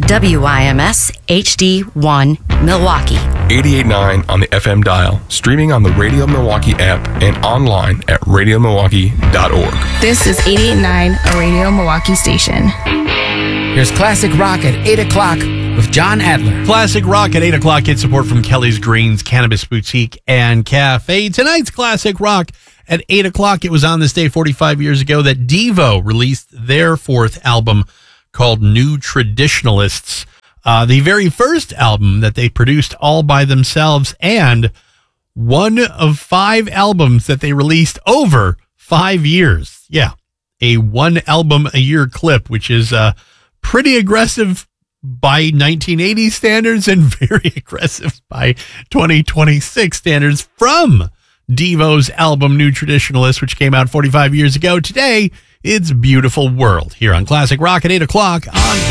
WIMS HD1 Milwaukee. 88.9 on the FM dial, streaming on the Radio Milwaukee app and online at radiomilwaukee.org. This is 88.9, a Radio Milwaukee station. Here's Classic Rock at 8 o'clock with John Adler. Classic Rock at 8 o'clock gets support from Kelly's Greens Cannabis Boutique and Cafe. Tonight's Classic Rock at 8 o'clock. It was on this day 45 years ago that Devo released their fourth album called New Traditionalists. The very first album that they produced all by themselves, and one of 5 albums that they released over 5 years. Yeah, a 1 album a year clip, which is pretty aggressive by 1980 standards and very aggressive by 2026 standards from Devo's album New Traditionalists, which came out 45 years ago. Today, it's Beautiful World here on Classic Rock at 8 o'clock on